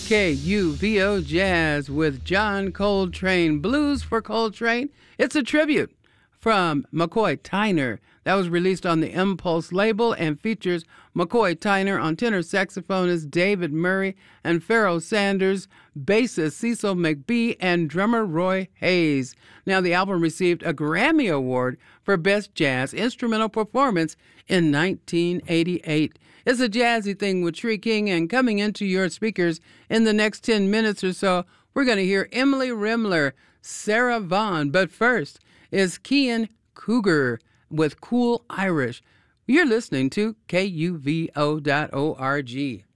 KUVO Jazz with John Coltrane. Blues for Coltrane. It's a tribute from McCoy Tyner. That was released on the Impulse label and features McCoy Tyner on tenor saxophonist David Murray and Pharoah Sanders, bassist Cecil McBee, and drummer Roy Hayes. Now, the album received a Grammy Award for Best Jazz Instrumental Performance in 1988. It's a jazzy thing with Tree King, and coming into your speakers in the next 10 minutes or so, we're going to hear Emily Rimler, Sarah Vaughan. But first is Kian Cougar with Cool Irish. You're listening to KUVO.org.